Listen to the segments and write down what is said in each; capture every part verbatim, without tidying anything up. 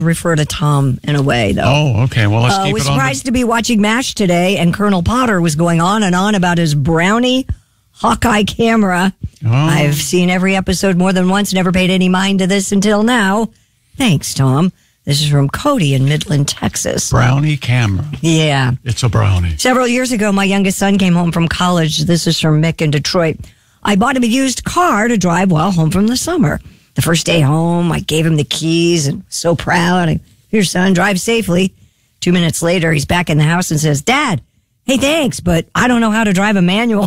refer to Tom in a way, though. Oh, okay. Well, let's I keep was it on. surprised to be watching MASH today, and Colonel Potter was going on and on about his Brownie Hawkeye camera. Oh. I've seen every episode more than once, never paid any mind to this until now. Thanks, Tom. This is from Cody in Midland, Texas. Brownie camera. Yeah. It's a brownie. Several years ago, my youngest son came home from college. This is from Mick in Detroit. I bought him a used car to drive while home from the summer. The first day home, I gave him the keys and was so proud. I, Here, son, drive safely. Two minutes later, he's back in the house and says, Dad, hey, thanks, but I don't know how to drive a manual.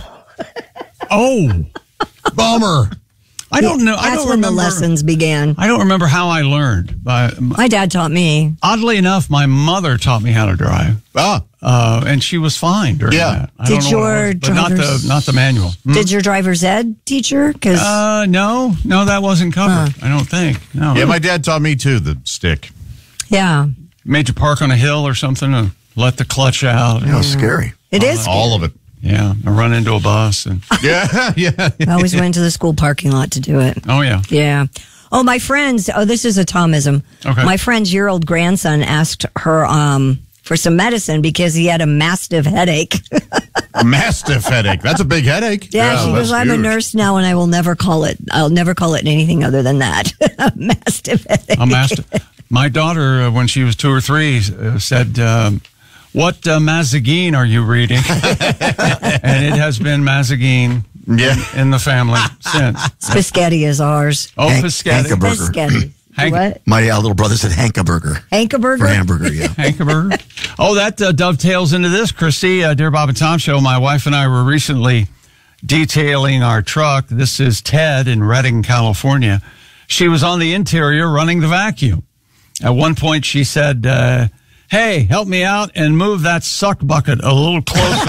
Oh, bummer. I don't know. That's I don't when remember, the lessons began. I don't remember how I learned. But my dad taught me. Oddly enough, my mother taught me how to drive. Ah, uh, and she was fine during yeah. that. I Did don't know what your it was, but not driver's- the not the manual. Hmm? Did your driver's ed teacher? Because Uh, no, no, that wasn't covered. I don't think. No. Yeah, my dad taught me too, the stick. yeah, Made you park on a hill or something and let the clutch out. That was scary. it is. All of it. Yeah, I run into a bus and Yeah, yeah. I always went to the school parking lot to do it. oh yeah. Yeah. Oh, my friends. Oh, this is a Tomism. Okay. My friend's year-old grandson asked her um, for some medicine because he had a mastiff headache. A mastiff headache. That's a big headache. Yeah, she that's goes, I'm a huge. nurse now, and I will never call it. I'll never call it anything other than that. A mastiff headache. A master. My daughter, uh, when she was two or three, uh, said, um, "What uh, Mazagine are you reading?" And it has been Mazagine Yeah. in, in the family since. Spaghetti is ours. Oh, Hank- Piscatty. Hankaburger. Spaghetti. Hank- What? My uh, little brother said Hankaburger for Hankaburger? hamburger, yeah. Hankaburger. Oh, that uh, dovetails into this, Christy. Uh, Dear Bob and Tom Show, my wife and I were recently detailing our truck. This is Ted in Redding, California. She was on the interior running the vacuum. At one point, she said, uh, hey, help me out and move that suck bucket a little closer.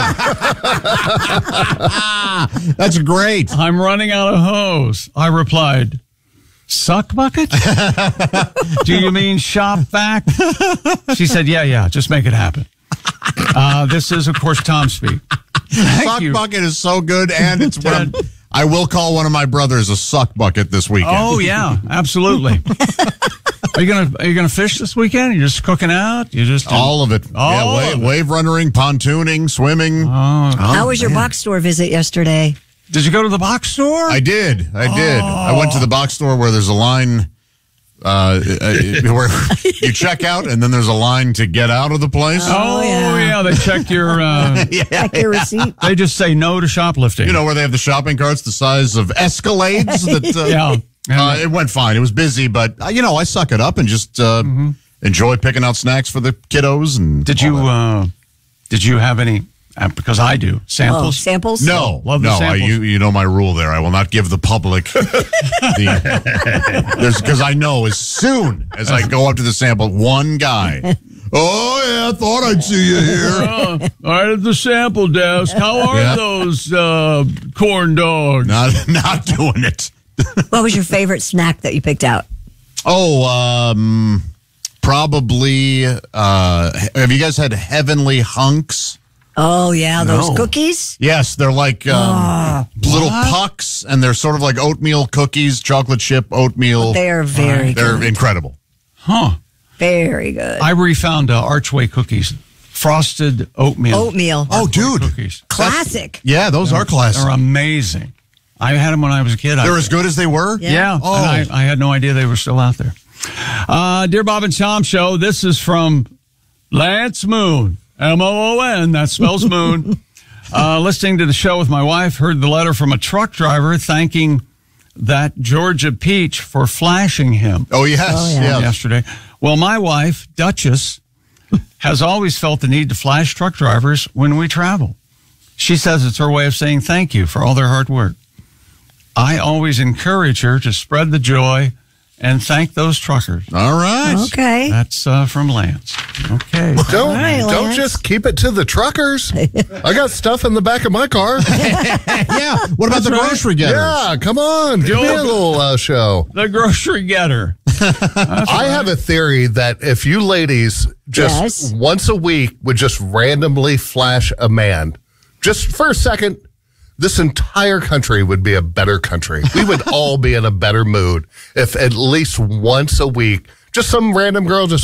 That's great. I'm running out of hose. I replied, suck bucket? Do you mean shop vac? She said, yeah, yeah, just make it happen. Uh, this is, of course, Tom speak. Thank Suck you. bucket is so good, and it's one of, I will call one of my brothers a suck bucket this weekend. Oh, yeah, absolutely. Are you gonna Are you gonna fish this weekend? You're just cooking out. You just All of it. All yeah, of wave, it. wave runnering, pontooning, swimming. How was your box store visit yesterday? Did you go to the box store? I did. I did. I went to the box store where there's a line uh, uh, where you check out, and then there's a line to get out of the place. Oh, Oh, yeah. yeah. They check your. Uh, Check your receipt. they just say no to shoplifting. You know, where they have the shopping carts the size of Escalades. That, uh, Yeah. Uh, it went fine. It was busy, but, uh, you know, I suck it up and just uh, Mm-hmm. enjoy picking out snacks for the kiddos. And Did all you that. uh, Did you have any? Uh, because I do Oh, samples. samples? No, Love the no. I, samples. you you know my rule there. I will not give the public the there's because I know as soon as I go up to the sample, one guy. Oh yeah, I thought I'd see you here. Uh, right at the sample desk. How are Yeah. those uh, corn dogs? Not not doing it. What was your favorite snack that you picked out? Oh, um, probably. Uh, have you guys had Heavenly Hunks? Oh, yeah, those No. cookies? Yes, they're like um, little pucks, and they're sort of like oatmeal cookies, chocolate chip oatmeal. They are very They're good. incredible. Huh. Very good. I refound uh, Archway cookies, frosted oatmeal. Oatmeal. Oh, dude. Cookies. Classic. Yeah, those are classic. They're amazing. I had them when I was a kid. I- They're as good as they were? Yeah. Yeah. Oh. And I, I had no idea they were still out there. Uh, Dear Bob and Tom Show, this is from Lance Moon. M O O N. That spells moon. Uh, listening to the show with my wife, heard the letter from a truck driver thanking that Georgia Peach for flashing him Oh, yes. Oh, yeah. yes. yesterday. Well, my wife, Duchess, has always felt the need to flash truck drivers when we travel. She says it's her way of saying thank you for all their hard work. I always encourage her to spread the joy and thank those truckers. All right. Okay. That's uh, from Lance. Okay. Don't, right, don't Lance. just keep it to the truckers. I got stuff in the back of my car. Yeah. What about the grocery getters? Yeah, come on. Give me a little uh, show. The grocery getter. I have a theory that if you ladies just Yes. once a week would just randomly flash a man, just for a second, this entire country would be a better country. We would all be in a better mood if at least once a week, just some random girl just